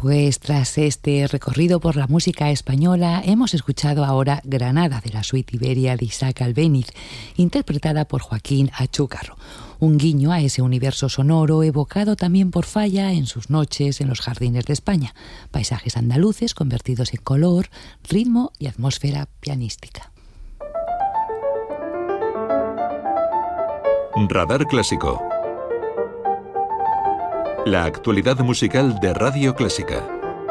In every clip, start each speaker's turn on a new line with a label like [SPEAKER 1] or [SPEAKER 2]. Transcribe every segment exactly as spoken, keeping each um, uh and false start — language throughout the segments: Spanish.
[SPEAKER 1] Pues tras este recorrido por la música española, hemos escuchado ahora Granada, de la suite Iberia de Isaac Albéniz, interpretada por Joaquín Achúcarro. Un guiño a ese universo sonoro evocado también por Falla en sus noches en los jardines de España. Paisajes andaluces convertidos en color, ritmo y atmósfera pianística.
[SPEAKER 2] Radar Clásico. La actualidad musical de Radio Clásica.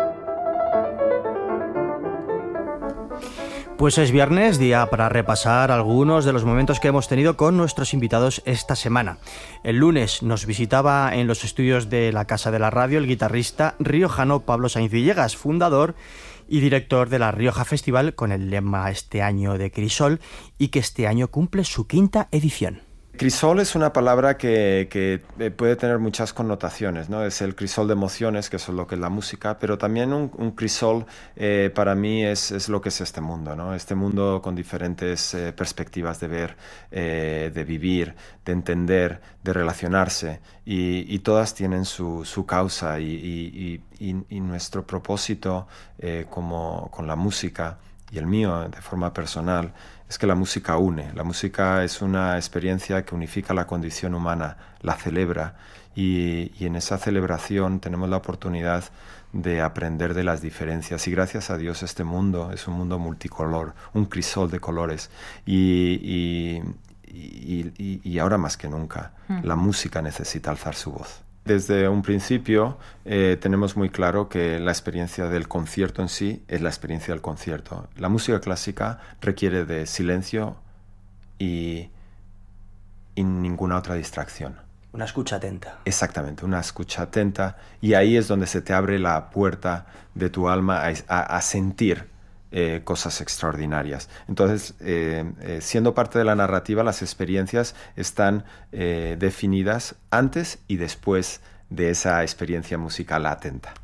[SPEAKER 3] Pues es viernes, día para repasar algunos de los momentos que hemos tenido con nuestros invitados esta semana. El lunes nos visitaba en los estudios de la Casa de la Radio el guitarrista riojano Pablo Sainz Villegas, fundador y director de la Rioja Festival, con el lema este año de Crisol, y que este año cumple su quinta edición.
[SPEAKER 4] Crisol es una palabra que, que puede tener muchas connotaciones, ¿no? Es el crisol de emociones, que es lo que es la música, pero también un, un crisol eh, para mí es, es lo que es este mundo, ¿no? Este mundo con diferentes eh, perspectivas de ver, eh, de vivir, de entender, de relacionarse, y, y todas tienen su, su causa, y, y, y, y nuestro propósito eh, como, con la música, y el mío de forma personal, es que la música une. La música es una experiencia que unifica la condición humana, la celebra, y, y en esa celebración tenemos la oportunidad de aprender de las diferencias, y gracias a Dios este mundo es un mundo multicolor, un crisol de colores, y, y, y, y, y ahora más que nunca mm. la música necesita alzar su voz. Desde un principio eh, tenemos muy claro que la experiencia del concierto en sí es la experiencia del concierto. La música clásica requiere de silencio y, y ninguna otra distracción.
[SPEAKER 3] Una escucha atenta.
[SPEAKER 4] Exactamente, una escucha atenta, y ahí es donde se te abre la puerta de tu alma a, a, a sentir Eh, cosas extraordinarias. Entonces, eh, eh, siendo parte de la narrativa, las experiencias están eh, definidas antes y después de esa experiencia musical atenta.